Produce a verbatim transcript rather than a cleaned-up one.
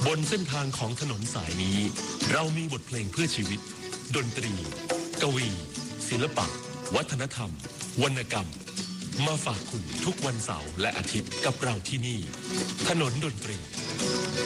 บนเส้นทางของถนนสายนี้เรามีบทเพลงเพื่อชีวิตดนตรีกวีศิลปะวัฒนธรรมวรรณกรรมมาฝากคุณทุกวันเสาร์และอาทิตย์กับเราที่นี่ถนนดนตรี